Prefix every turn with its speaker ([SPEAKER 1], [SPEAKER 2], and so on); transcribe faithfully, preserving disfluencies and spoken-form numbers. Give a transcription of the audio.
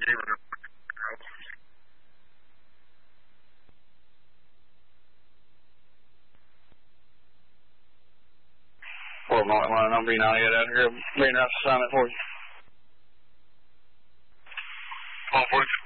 [SPEAKER 1] gave her.
[SPEAKER 2] Well, my, my number B ninety-eight out here. Being out to sign it for you.
[SPEAKER 1] Oh, for you.